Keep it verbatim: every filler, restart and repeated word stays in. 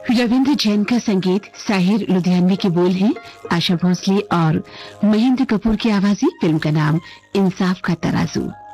रविंद्र जैन का संगीत, साहिर लुधियानवी के बोल हैं, आशा भोसले और महेंद्र कपूर की आवाजें। फिल्म का नाम इंसाफ का तराजू।